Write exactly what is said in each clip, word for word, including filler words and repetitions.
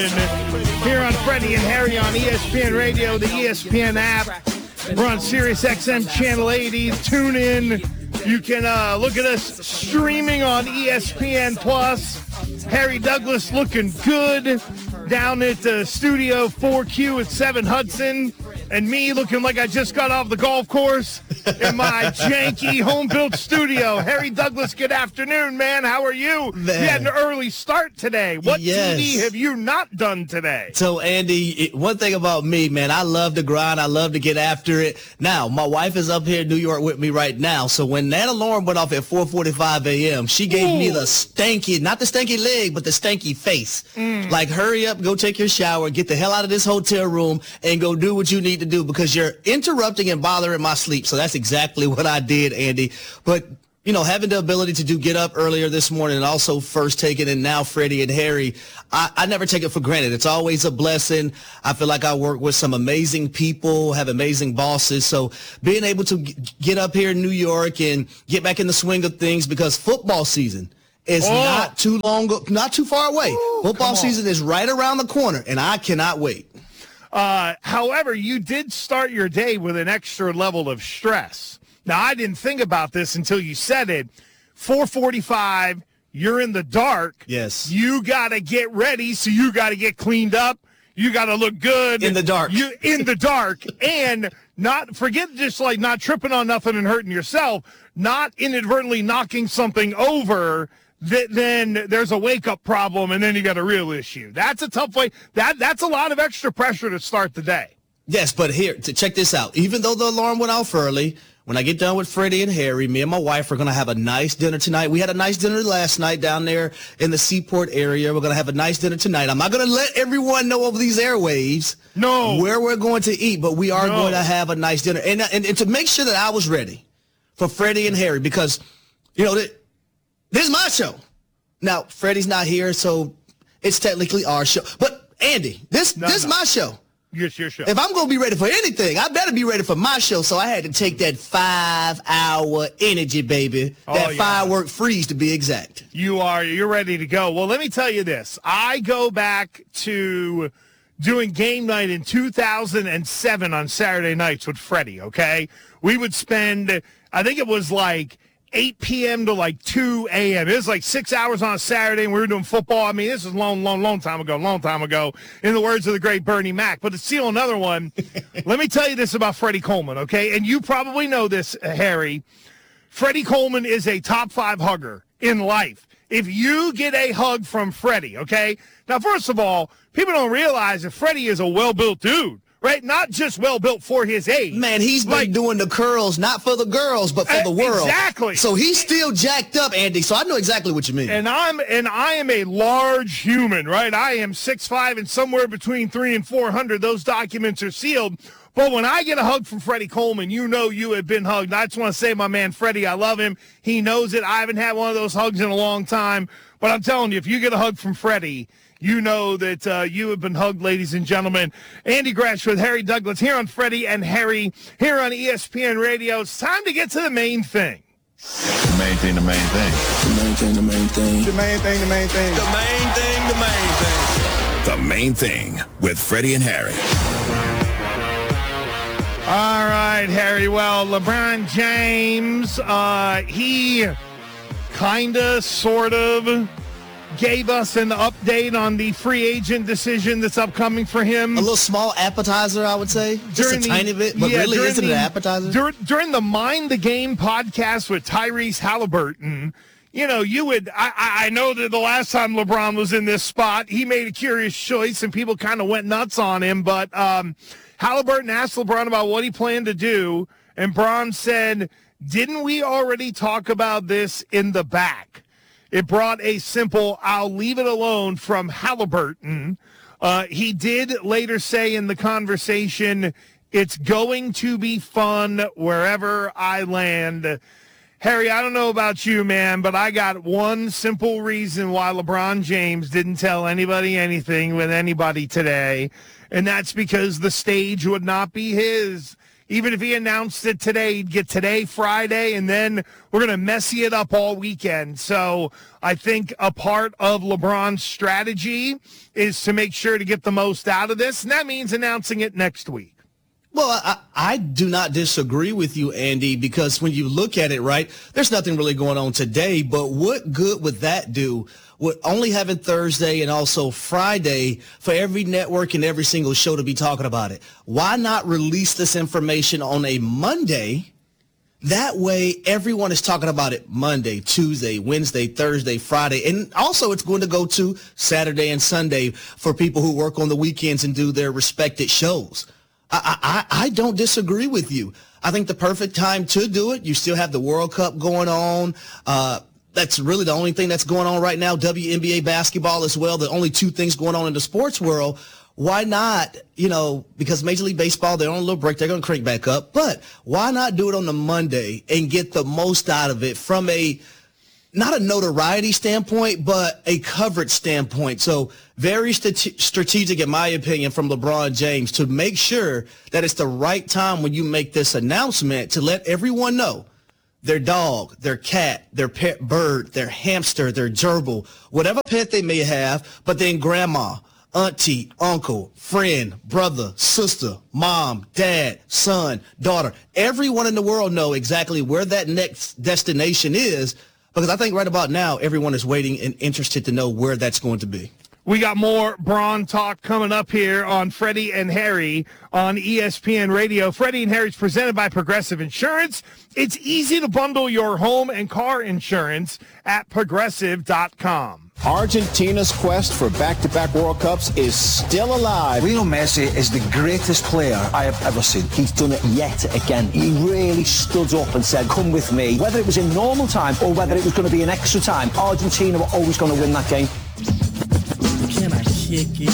Here on Freddie and Harry on E S P N Radio, the E S P N app. We're on Sirius X M Channel eighty. Tune in. You can uh, look at us streaming on E S P N Plus. Harry Douglas looking good down at uh, Studio four Q at seven Hudson. And me looking like I just got off the golf course in my janky home-built studio. Harry Douglas, good afternoon, man. How are you? Man. You had an early start today. What yes. T V have you not done today? So, Andy, one thing about me, man, I love to grind. I love to get after it. Now, my wife is up here in New York with me right now. So when that alarm went off at four forty-five a.m., she gave Ooh. me the stanky, not the stanky leg, but the stanky face. Mm. Like, hurry up, go take your shower, get the hell out of this hotel room, and go do what you need to do because you're interrupting and bothering my sleep. So that's exactly what I did, Andy. But, you know, having the ability to do get up earlier this morning and also first take it, and now Freddie and Harry, I, I never take it for granted. It's always a blessing. I feel like I work with some amazing people, have amazing bosses. So being able to get up here in New York and get back in the swing of things, because football season is oh. not too long, not too far away. Ooh, football season is right around the corner, and I cannot wait. Uh, however, you did start your day with an extra level of stress. Now, I didn't think about this until you said it. four forty-five, you're in the dark. Yes. You got to get ready, so you got to get cleaned up. You got to look good. In the dark. You In the dark. And not forget just like not tripping on nothing and hurting yourself, not inadvertently knocking something over. That then there's a wake-up problem, and then you got a real issue. That's a tough way. That That's a lot of extra pressure to start the day. Yes, but here, to check this out. Even though the alarm went off early, when I get done with Freddie and Harry, me and my wife are going to have a nice dinner tonight. We had a nice dinner last night down there in the Seaport area. We're going to have a nice dinner tonight. I'm not going to let everyone know over these airwaves no. where we're going to eat, but we are no. going to have a nice dinner. And, and, and to make sure that I was ready for Freddie and Harry, because, you know, th- this is my show. Now, Freddie's not here, so it's technically our show. But, Andy, this no, this no. is my show. It's your show. If I'm going to be ready for anything, I better be ready for my show. So I had to take that five-hour energy, baby. Oh, that yeah. firework freeze, to be exact. You are. You're ready to go. Well, let me tell you this. I go back to doing game night in two thousand seven on Saturday nights with Freddie, okay? We would spend, I think it was like eight p.m. to like two a.m. It was like six hours on a Saturday, and we were doing football. I mean, this is a long, long, long time ago, long time ago, in the words of the great Bernie Mac. But to steal another one, let me tell you this about Freddie Coleman, okay? And you probably know this, Harry. Freddie Coleman is a top five hugger in life. If you get a hug from Freddie, okay? Now, first of all, people don't realize that Freddie is a well-built dude. Right? Not just well-built for his age. Man, he's been like, doing the curls, not for the girls, but for uh, the world. Exactly. So he's still jacked up, Andy, so I know exactly what you mean. And I'm and I am a large human, right? I am six five and somewhere between three and four hundred. Those documents are sealed. But when I get a hug from Freddie Coleman, you know you have been hugged. I just want to say, my man Freddie, I love him. He knows it. I haven't had one of those hugs in a long time. But I'm telling you, if you get a hug from Freddie, you know that uh, you have been hugged, ladies and gentlemen. Andy Gresh with Harry Douglas here on Freddie and Harry here on E S P N Radio. It's time to get to the main thing. The main thing, the main thing. The main thing, the main thing. The main thing, the main thing. The main thing, the main thing. The main thing with Freddie and Harry. All right, Harry. Well, LeBron James, uh, he kind of, sort of, gave us an update on the free agent decision that's upcoming for him. A little small appetizer, I would say. Just during a the, tiny bit, but yeah, really isn't the, an appetizer. Dur- during the Mind the Game podcast with Tyrese Halliburton, you know, you would, I, I know that the last time LeBron was in this spot, he made a curious choice and people kind of went nuts on him, but um, Halliburton asked LeBron about what he planned to do, and Bron said, didn't we already talk about this in the back? It brought a simple, I'll leave it alone from Halliburton. Uh, he did later say in the conversation, it's going to be fun wherever I land. Harry, I don't know about you, man, but I got one simple reason why LeBron James didn't tell anybody anything with anybody today, and that's because the stage would not be his. even if he announced it today, he'd get today, Friday, and then we're going to Messi it up all weekend. So I think a part of LeBron's strategy is to make sure to get the most out of this, and that means announcing it next week. Well, I, I do not disagree with you, Andy, because when you look at it, right, there's nothing really going on today, but what good would that do with only having Thursday and also Friday for every network and every single show to be talking about it? Why not release this information on a Monday? That way, everyone is talking about it Monday, Tuesday, Wednesday, Thursday, Friday, and also it's going to go to Saturday and Sunday for people who work on the weekends and do their respected shows. I, I, I don't disagree with you. I think the perfect time to do it, you still have the World Cup going on. Uh, that's really the only thing that's going on right now. W N B A basketball as well. The only two things going on in the sports world. Why not, you know, because Major League Baseball, they're on a little break. They're going to crank back up. But why not do it on the Monday and get the most out of it from a, not a notoriety standpoint, but a coverage standpoint. So very strate- strategic, in my opinion, from LeBron James to make sure that it's the right time when you make this announcement to let everyone know their dog, their cat, their pet bird, their hamster, their gerbil, whatever pet they may have, but then grandma, auntie, uncle, friend, brother, sister, mom, dad, son, daughter, everyone in the world know exactly where that next destination is. Because I think right about now, everyone is waiting and interested to know where that's going to be. We got more Bron talk coming up here on Freddie and Harry on E S P N Radio. Freddie and Harry is presented by Progressive Insurance. It's easy to bundle your home and car insurance at progressive dot com. Argentina's quest for back-to-back World Cups is still alive. Lionel Messi is the greatest player I have ever seen. He's done it yet again. He really stood up and said, come with me. Whether it was in normal time or whether it was going to be in extra time, Argentina were always going to win that game. Can I kick it?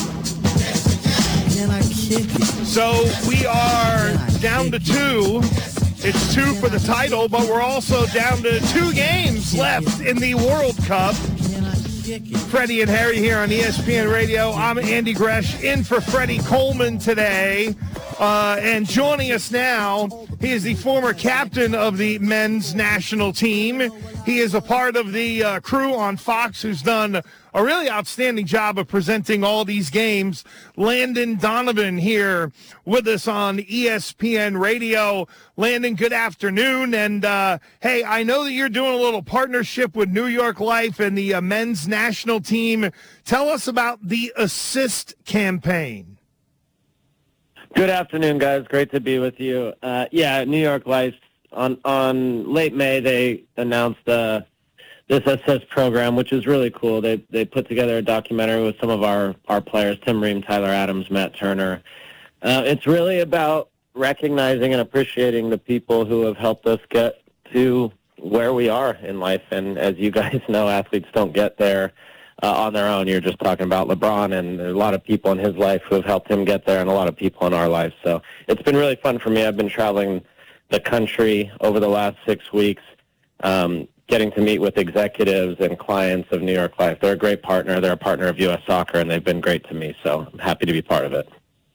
Can I kick it? So we are down to two. It's two for the title, but we're also down to two games left in the World Cup. Freddie and Harry here on E S P N Radio. I'm Andy Gresh in for Freddie Coleman today. Uh, and joining us now, he is the former captain of the men's national team. He is a part of the uh, crew on Fox who's done a really outstanding job of presenting all these games. Landon Donovan here with us on E S P N Radio. Landon, good afternoon. And, uh, hey, I know that you're doing a little partnership with New York Life and the uh, men's national team. Tell us about the assist campaign. Good afternoon, guys. Great to be with you. Uh, yeah, New York Life, on, on late May, they announced uh, this assist program, which is really cool. They they put together a documentary with some of our, our players, Tim Ream, Tyler Adams, Matt Turner. Uh, it's really about recognizing and appreciating the people who have helped us get to where we are in life. And as you guys know, athletes don't get there Uh, on their own. You're just talking about LeBron, and there's a lot of people in his life who have helped him get there and a lot of people in our lives. So it's been really fun for me. I've been traveling the country over the last six weeks, um, getting to meet with executives and clients of New York Life. They're a great partner. They're a partner of U S Soccer, and they've been great to me. So I'm happy to be part of it.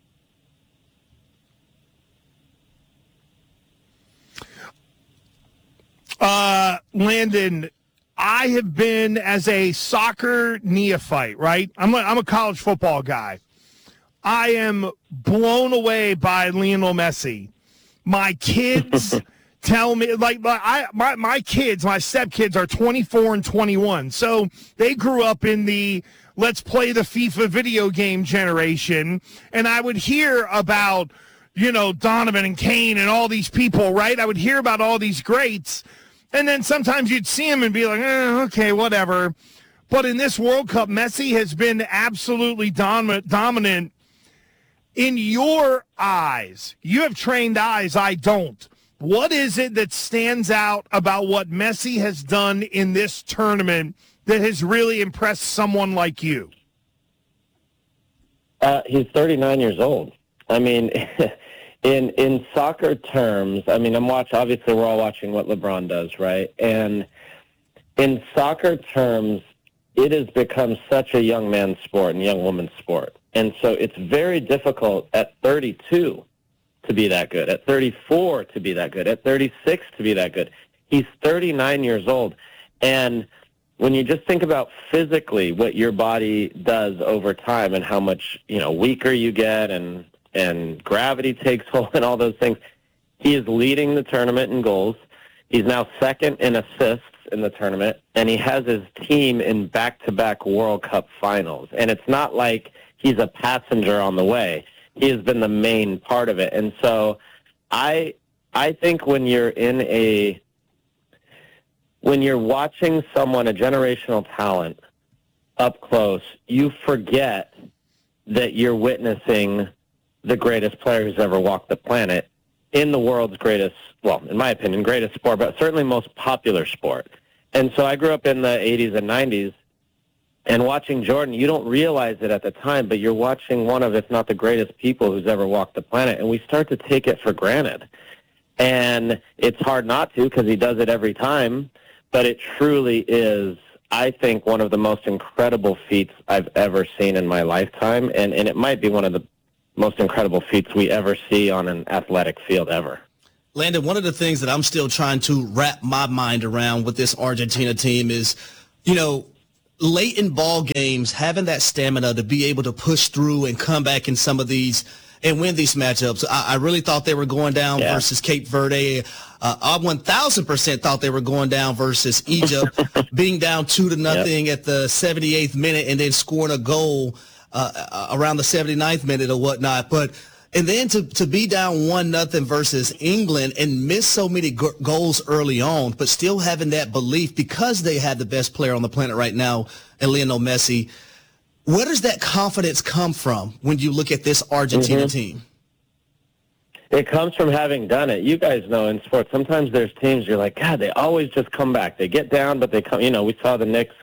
Uh, Landon, I have been, as a soccer neophyte, right? I'm a, I'm a college football guy. I am blown away by Lionel Messi. My kids tell me, like, my, I, my, my kids, my stepkids are twenty-four and twenty-one. So they grew up in the let's play the FIFA video game generation. And I would hear about, you know, Donovan and Kane and all these people, right? I would hear about all these greats. And then sometimes you'd see him and be like, eh, okay, whatever. But in this World Cup, Messi has been absolutely dominant. dominant. In your eyes, you have trained eyes, I don't. What is it that stands out about what Messi has done in this tournament that has really impressed someone like you? Uh, he's thirty-nine years old. I mean, in in soccer terms, I mean, I'm watching, obviously we're all watching what LeBron does, right? And in soccer terms, it has become such a young man's sport and young woman's sport. And so it's very difficult at thirty-two to be that good, at thirty-four to be that good, at thirty-six to be that good. He's thirty-nine years old. And when you just think about physically what your body does over time and how much, you know, weaker you get and, and gravity takes hold and all those things, he is leading the tournament in goals. He's now second in assists in the tournament, and he has his team in back-to-back World Cup finals. And it's not like he's a passenger on the way. He has been the main part of it. And so I I think when you're in a when you're watching someone, a generational talent, up close, you forget that you're witnessing the greatest player who's ever walked the planet in the world's greatest, well, in my opinion, greatest sport, but certainly most popular sport. And so I grew up in the eighties and nineties, and watching Jordan, you don't realize it at the time, but you're watching one of, if not the greatest people who's ever walked the planet, and we start to take it for granted. And it's hard not to because he does it every time, but it truly is, I think, one of the most incredible feats I've ever seen in my lifetime, and, and it might be one of the most incredible feats we ever see on an athletic field ever. Landon, one of the things that I'm still trying to wrap my mind around with this Argentina team is, you know, late in ball games, having that stamina to be able to push through and come back in some of these and win these matchups. I, I really thought they were going down yeah. versus Cape Verde. Uh, I one thousand percent thought they were going down versus Egypt, being down two to nothing yep. at the seventy-eighth minute and then scoring a goal uh, around the seventy-ninth minute or whatnot. But and then to, to be down one nothing versus England and miss so many g- goals early on, but still having that belief because they have the best player on the planet right now, and Lionel Messi. Where does that confidence come from when you look at this Argentina mm-hmm. team? It comes from having done it. You guys know in sports, sometimes there's teams you're like, God, they always just come back. They get down, but they come. You know, we saw the Knicks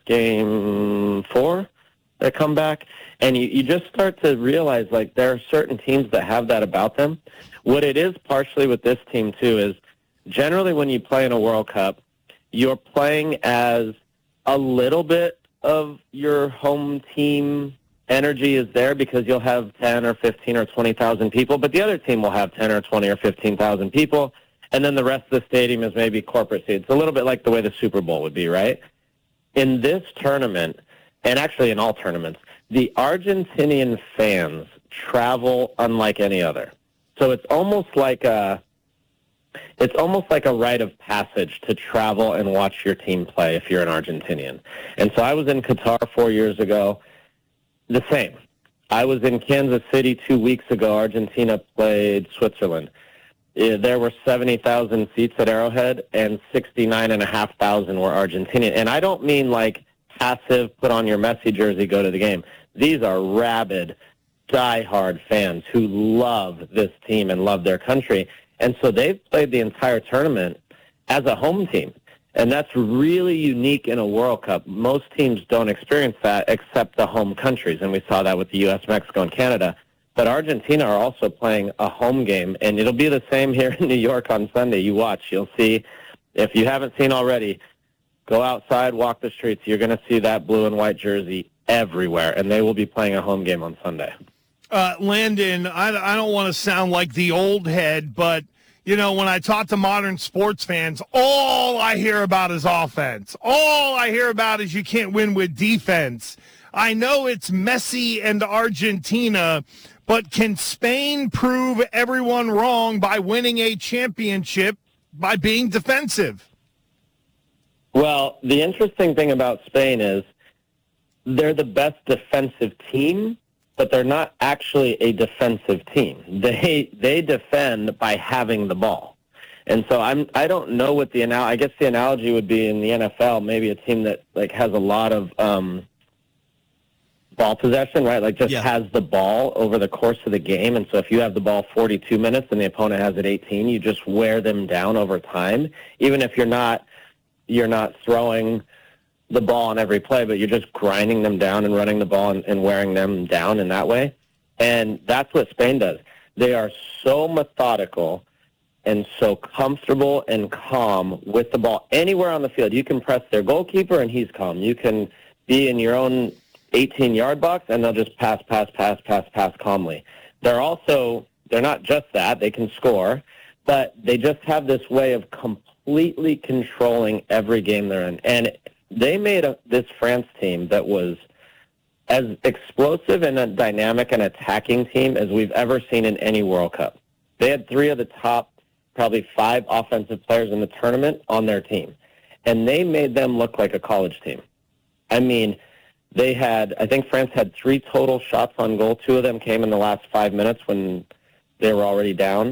game four. They come back. And you, you just start to realize, like, there are certain teams that have that about them. What it is partially with this team, too, is generally when you play in a World Cup, you're playing as a little bit of your home team energy is there because you'll have ten or fifteen or twenty thousand people, but the other team will have ten or twenty or fifteen thousand people, and then the rest of the stadium is maybe corporate seats. It's a little bit like the way the Super Bowl would be, right? In this tournament, and actually in all tournaments, the Argentinian fans travel unlike any other. So it's almost like a it's almost like a rite of passage to travel and watch your team play if you're an Argentinian. And so I was in Qatar four years ago, the same. I was in Kansas City two weeks ago. Argentina played Switzerland. There were seventy thousand seats at Arrowhead, and sixty-nine and a half thousand were Argentinian. And I don't mean like passive, put on your Messi jersey, go to the game. These are rabid, diehard fans who love this team and love their country. And so they've played the entire tournament as a home team. And that's really unique in a World Cup. Most teams don't experience that except the home countries. And we saw that with the U S, Mexico, and Canada. But Argentina are also playing a home game. And it'll be the same here in New York on Sunday. You watch. You'll see, if you haven't seen already, go outside, walk the streets. You're going to see that blue and white jersey everywhere. And they will be playing a home game on Sunday. Uh, Landon, I, I don't want to sound like the old head, but, you know, when I talk to modern sports fans, all I hear about is offense. All I hear about is you can't win with defense. I know it's Messi and Argentina, but can Spain prove everyone wrong by winning a championship by being defensive? Well, the interesting thing about Spain is they're the best defensive team, but they're not actually a defensive team. They they defend by having the ball. And so I'm I don't know what the anal I guess the analogy would be in the N F L, maybe a team that like has a lot of um, ball possession, right? Like just yeah. has the ball over the course of the game. And so if you have the ball forty-two minutes and the opponent has it eighteen, you just wear them down over time, even if you're not you're not throwing the ball on every play, but you're just grinding them down and running the ball and, and wearing them down in that way. And that's what Spain does. They are so methodical and so comfortable and calm with the ball anywhere on the field. You can press their goalkeeper and he's calm. You can be in your own eighteen-yard box and they'll just pass, pass, pass, pass, pass calmly. They're also, they're They're not just that. They can score, but they just have this way of completely controlling every game they're in. And they made a, this France team that was as explosive and a dynamic and attacking team as we've ever seen in any World Cup. They had three of the top, probably five offensive players in the tournament on their team. And they made them look like a college team. I mean, they had, I think France had three total shots on goal. Two of them came in the last five minutes when they were already down.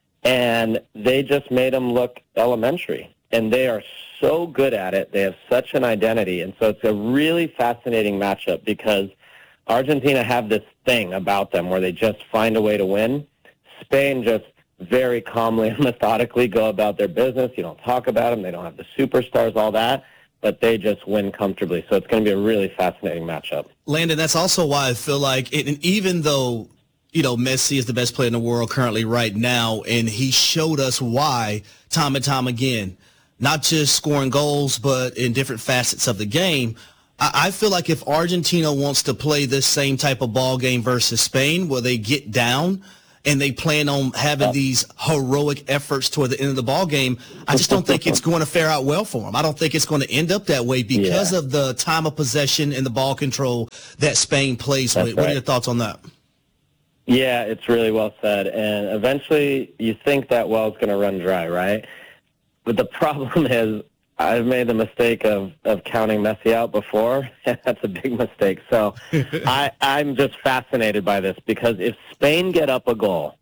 And they just made them look elementary. And they are so good at it. They have such an identity. And so it's a really fascinating matchup because Argentina have this thing about them where they just find a way to win. Spain just very calmly and methodically go about their business. You don't talk about them. They don't have the superstars, all that, but they just win comfortably. So it's going to be a really fascinating matchup. Landon, that's also why I feel like, it, and even though, you know, Messi is the best player in the world currently right now, and he showed us why time and time again, not just scoring goals, but in different facets of the game. I, I feel like if Argentina wants to play this same type of ball game versus Spain, where they get down and they plan on having these heroic efforts toward the end of the ball game, I just don't think it's going to fare out well for them. I don't think it's going to end up that way because yeah. of the time of possession and the ball control that Spain plays That's with. Right. What are your thoughts on that? Yeah, it's really well said. And eventually you think that well's going to run dry, right? But the problem is I've made the mistake of, of counting Messi out before. That's a big mistake. So I, I'm just fascinated by this because if Spain get up a goal,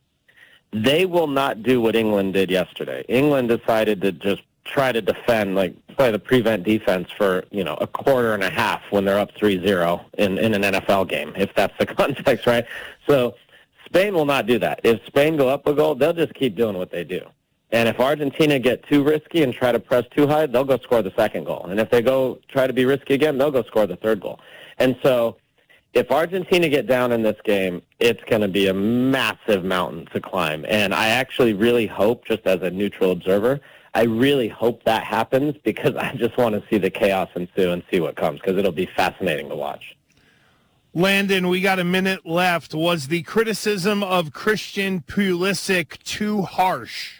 they will not do what England did yesterday. England decided to just try to defend, like play the prevent defense for, you know, a quarter and a half when they're up three zero in, in an N F L game, if that's the context, right? So Spain will not do that. If Spain go up a goal, they'll just keep doing what they do. And if Argentina get too risky and try to press too high, they'll go score the second goal. And if they go try to be risky again, they'll go score the third goal. And so if Argentina get down in this game, it's going to be a massive mountain to climb. And I actually really hope, just as a neutral observer, I really hope that happens because I just want to see the chaos ensue and see what comes because it'll be fascinating to watch. Landon, we got a minute left. Was the criticism of Christian Pulisic too harsh?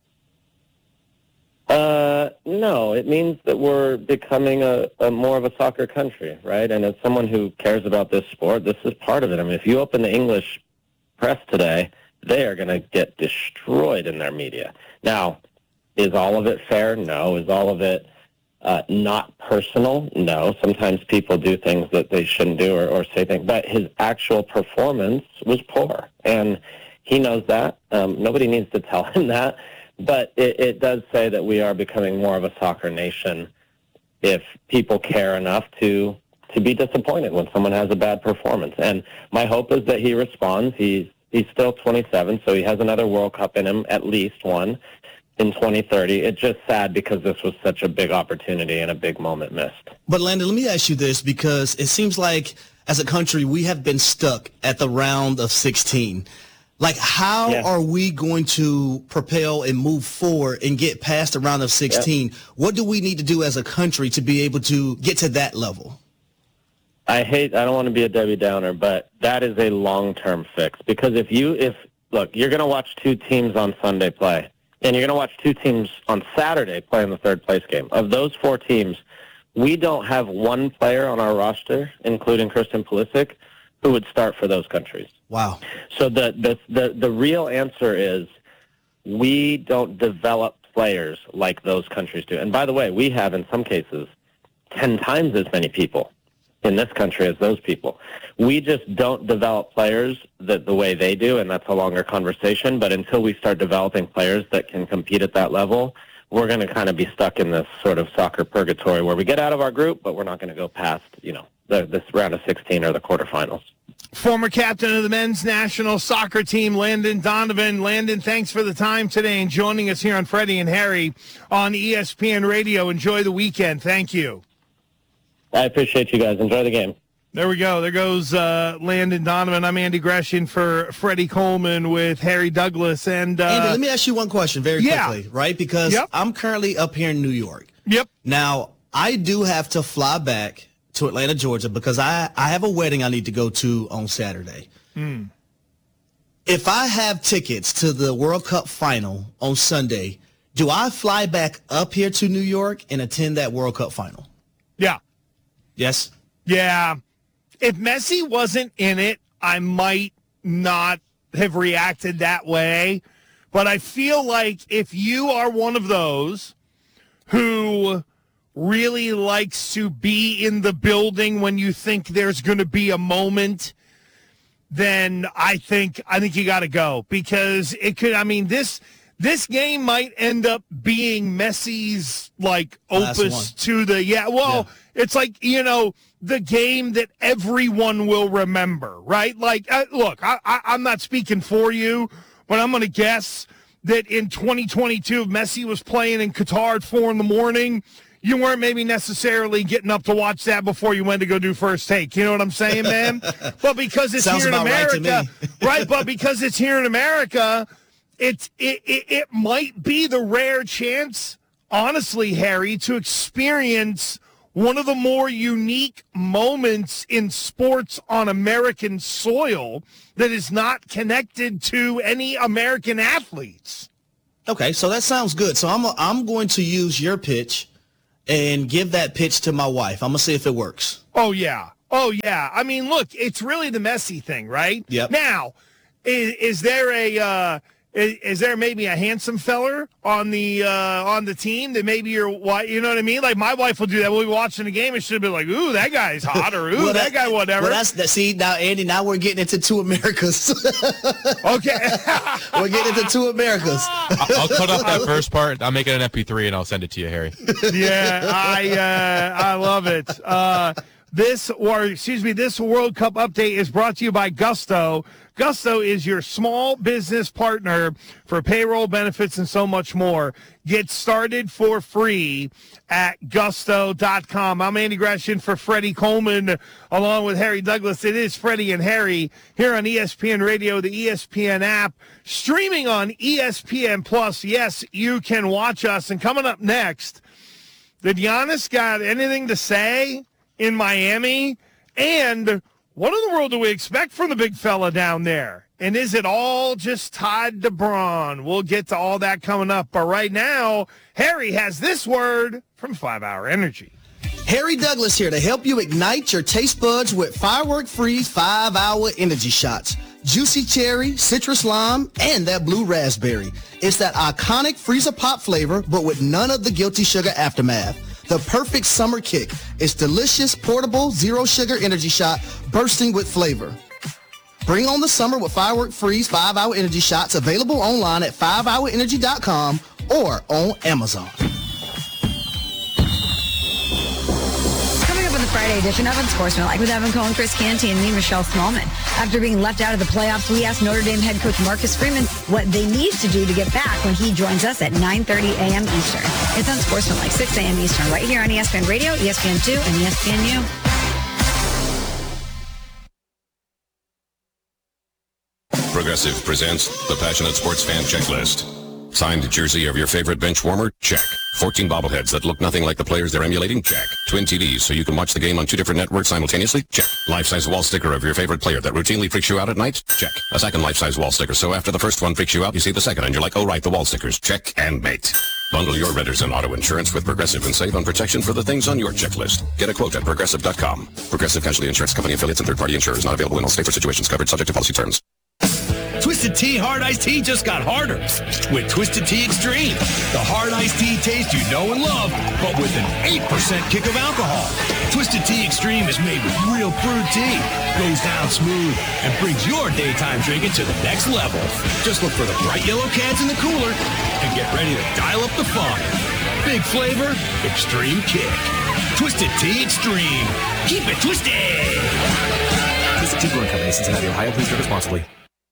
Uh, no, it means that we're becoming a, a more of a soccer country, right? And as someone who cares about this sport, this is part of it. I mean, if you open the English press today, they are going to get destroyed in their media. Now, is all of it fair? No. Is all of it uh, not personal? No. Sometimes people do things that they shouldn't do or, or say things. But his actual performance was poor, and he knows that. Um, nobody needs to tell him that. But it, it does say that we are becoming more of a soccer nation if people care enough to to be disappointed when someone has a bad performance. And my hope is that he responds. He's he's still twenty-seven, so he has another World Cup in him, at least one, in twenty thirty. It's just sad because this was such a big opportunity and a big moment missed. But, Landon, let me ask you this, because it seems like as a country we have been stuck at the round of sixteen. Like, how yeah. are we going to propel and move forward and get past the round of sixteen? Yep. What do we need to do as a country to be able to get to that level? I hate, I don't want to be a Debbie Downer, but that is a long-term fix. Because if you, if, look, you're going to watch two teams on Sunday play, and you're going to watch two teams on Saturday play in the third place game. Of those four teams, we don't have one player on our roster, including Christian Pulisic, who would start for those countries. Wow. So the, the, the, the real answer is we don't develop players like those countries do. And by the way, we have in some cases ten times as many people in this country as those people. We just don't develop players that the way they do, and that's a longer conversation. But until we start developing players that can compete at that level, we're going to kind of be stuck in this sort of soccer purgatory where we get out of our group, but we're not going to go past, you know, the, this round of sixteen or the quarterfinals. Former captain of the men's national soccer team, Landon Donovan. Landon, thanks for the time today and joining us here on Freddie and Harry on E S P N Radio. Enjoy the weekend. Thank you. I appreciate you guys. Enjoy the game. There we go. There goes uh, Landon Donovan. I'm Andy Gresham for Freddie Coleman with Harry Douglas. And uh, Andy, let me ask you one question very yeah. quickly, right? Because yep. I'm currently up here in New York. Yep. Now, I do have to fly back to Atlanta, Georgia, because I, I have a wedding I need to go to on Saturday. Mm. If I have tickets to the World Cup final on Sunday, do I fly back up here to New York and attend that World Cup final? Yeah. Yes? Yeah. If Messi wasn't in it, I might not have reacted that way. But I feel like if you are one of those who really likes to be in the building when you think there's going to be a moment, then I think I think you got to go, because it could. I mean, this this game might end up being Messi's like opus to the yeah. Well, yeah. It's like, you know, the game that everyone will remember, right? Like, uh, look, I, I, I'm not speaking for you, but I'm going to guess that in twenty twenty-two, if Messi was playing in Qatar at four in the morning, you weren't maybe necessarily getting up to watch that before you went to go do First Take. You know what I'm saying, man? But because it's Sounds here in America, right, right? But because it's here in America, it's it, it it might be the rare chance, honestly, Harry, to experience one of the more unique moments in sports on American soil that is not connected to any American athletes. Okay, so that sounds good. So I'm I'm going to use your pitch and give that pitch to my wife. I'm going to see if it works. Oh, yeah. Oh, yeah. I mean, look, it's really the Messi thing, right? Yep. Now, is, is there a uh, is, is there maybe a handsome feller on the uh, on the team that maybe you're, you know what I mean? Like, my wife will do that. We'll be watching the game and she'll be like, ooh, that guy's hot, or ooh, well, that, that guy whatever. Well, that's that. See, now, Andy, now we're getting into two Americas. Okay. We're getting into two Americas. I'll cut off that first part. I'll make it an M P three and I'll send it to you, Harry. Yeah, I uh, I love it. Uh, this, or excuse me, this World Cup update is brought to you by Gusto. Gusto is your small business partner for payroll, benefits, and so much more. Get started for free at gusto dot com. I'm Andy Gresham for Freddie Coleman, along with Harry Douglas. It is Freddie and Harry here on E S P N Radio, the E S P N app, streaming on E S P N Plus. Yes, you can watch us. And coming up next, did Giannis got anything to say in Miami? And what in the world do we expect from the big fella down there? And is it all just tied to Braun? We'll get to all that coming up. But right now, Harry has this word from five hour Energy. Harry Douglas here to help you ignite your taste buds with Firework Freeze five hour Energy Shots. Juicy cherry, citrus lime, and that blue raspberry. It's that iconic freezer pop flavor, but with none of the guilty sugar aftermath. The perfect summer kick. It's delicious, portable, zero sugar energy shot bursting with flavor. Bring on the summer with Firework Freeze five hour Energy Shots, available online at five hour energy dot com or on Amazon. Coming up on the Friday edition of Unsportsmanlike with Evan Cohen, Chris Canty, and me, Michelle Smallman. After being left out of the playoffs, we asked Notre Dame head coach Marcus Freeman what they need to do to get back when he joins us at nine thirty a.m. Eastern. It's Unsportsmanlike, six a.m. Eastern, right here on E S P N Radio, E S P N two, and E S P N U. Progressive presents the Passionate Sports Fan Checklist. Signed jersey of your favorite bench warmer? Check. fourteen bobbleheads that look nothing like the players they're emulating? Check. Twin T Vs so you can watch the game on two different networks simultaneously? Check. Life-size wall sticker of your favorite player that routinely freaks you out at night? Check. A second life-size wall sticker so after the first one freaks you out, you see the second and you're like, oh right, the wall stickers. Check and mate. Bundle your renters and auto insurance with Progressive and save on protection for the things on your checklist. Get a quote at progressive dot com. Progressive Casualty Insurance Company affiliates and third-party insurers not available in all states or situations covered subject to policy terms. Twisted Tea Hard Iced Tea just got harder with Twisted Tea Extreme. The hard iced tea taste you know and love, but with an eight percent kick of alcohol. Twisted Tea Extreme is made with real brewed tea, goes down smooth, and brings your daytime drinking to the next level. Just look for the bright yellow cans in the cooler and get ready to dial up the fun. Big flavor, extreme kick. Twisted Tea Extreme. Keep it twisted! Twisted Tea Brewing Company, Cincinnati, Ohio. Please drink responsibly.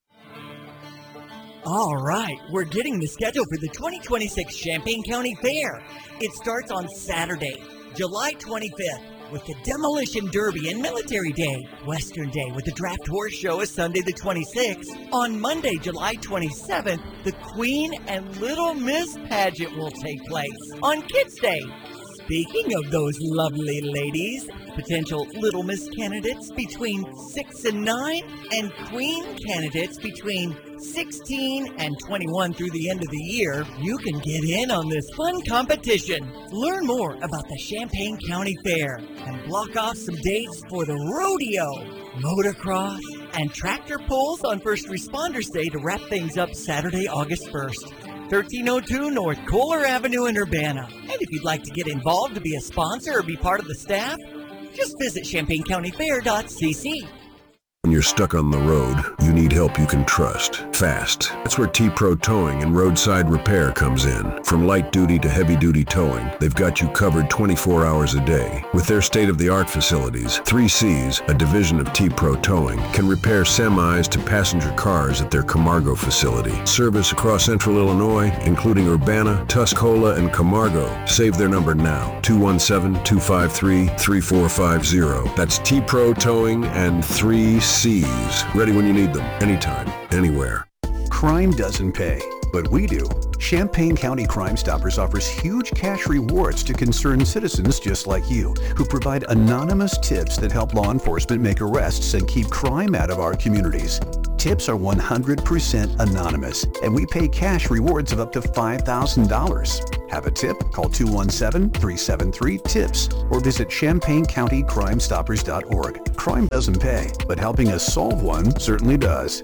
All right, we're getting the schedule for the twenty twenty-six Champaign County Fair. It starts on Saturday, July twenty-fifth, with the Demolition Derby and Military Day. Western Day with the Draft Horse Show is Sunday the twenty-sixth. On Monday, July twenty-seventh, the Queen and Little Miss pageant will take place. On Kids Day, Speaking of those lovely ladies, potential Little Miss candidates between six and nine, and Queen candidates between sixteen and twenty-one through the end of the year, you can get in on this fun competition. Learn more about the Champaign County Fair and block off some dates for the rodeo, motocross, and tractor pulls on First Responders Day to wrap things up Saturday, August first. thirteen oh two North Kohler Avenue in Urbana. And if you'd like to get involved to be a sponsor or be part of the staff, just visit champaign county fair dot c c. When you're stuck on the road, you need help you can trust. Fast. That's where T-Pro Towing and Roadside Repair comes in. From light duty to heavy duty towing, they've got you covered twenty-four hours a day. With their state-of-the-art facilities, three C's, a division of T-Pro Towing, can repair semis to passenger cars at their Camargo facility. Service across central Illinois, including Urbana, Tuscola, and Camargo. Save their number now, two one seven, two five three, three four five zero. That's T-Pro Towing and three C's. Ready when you need them, anytime, anywhere. Crime doesn't pay, but we do. Champaign County Crime Stoppers offers huge cash rewards to concerned citizens just like you, who provide anonymous tips that help law enforcement make arrests and keep crime out of our communities. Tips are one hundred percent anonymous, and we pay cash rewards of up to five thousand dollars. Have a tip? Call two one seven, three seven three, TIPS or visit champaign county crime stoppers dot org. Crime doesn't pay, but helping us solve one certainly does.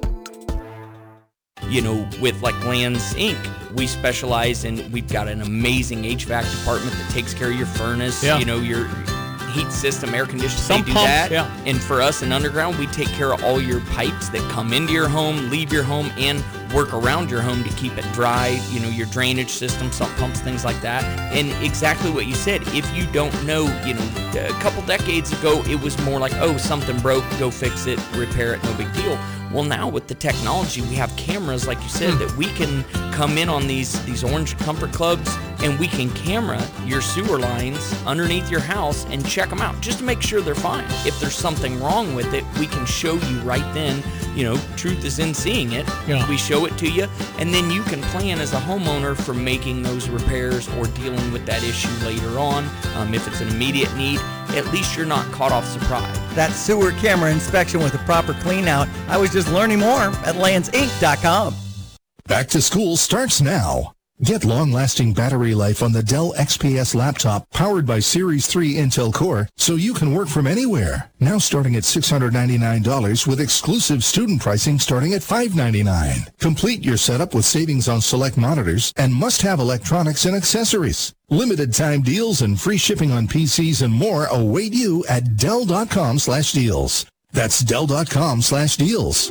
You know, with like Lands Incorporated, we specialize in, we've got an amazing H V A C department that takes care of your furnace, Yeah. you know, your heat system, air conditioning, Some they do pumps, that. yeah. And for us in Underground, we take care of all your pipes that come into your home, leave your home, and work around your home to keep it dry, you know, your drainage system, sump pumps, things like that. And exactly what you said, if you don't know, you know, a couple decades ago, it was more like, oh, something broke, go fix it, repair it, no big deal. Well, now with the technology, we have cameras, like you said, that we can come in on these, these Orange Comfort Clubs, and we can camera your sewer lines underneath your house and check them out just to make sure they're fine. If there's something wrong with it, we can show you right then. You know, truth is in seeing it. Yeah. We show it to you, and then you can plan as a homeowner for making those repairs or dealing with that issue later on. Um, if it's an immediate need, at least you're not caught off surprise. That sewer camera inspection with a proper clean out. I was just learning more at lands inc dot com. Back to school starts now. Get long-lasting battery life on the Dell X P S laptop powered by Series three Intel Core so you can work from anywhere. Now starting at six hundred ninety-nine dollars with exclusive student pricing starting at five hundred ninety-nine dollars. Complete your setup with savings on select monitors and must-have electronics and accessories. Limited time deals and free shipping on P Cs and more await you at Dell dot com slash deals. That's Dell dot com slash deals.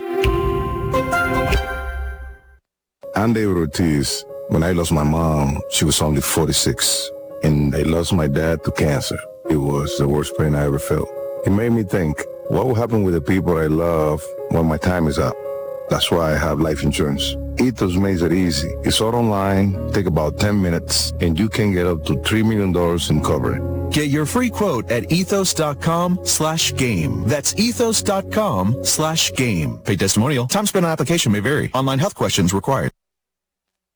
I'm David Ortiz. When I lost my mom, she was only forty-six, and I lost my dad to cancer. It was the worst pain I ever felt. It made me think, what will happen with the people I love when my time is up? That's why I have life insurance. Ethos makes it easy. It's all online, take about ten minutes, and you can get up to three million dollars in coverage. Get your free quote at ethos dot com slash game. That's ethos dot com slash game. Paid testimonial. Time spent on application may vary. Online health questions required.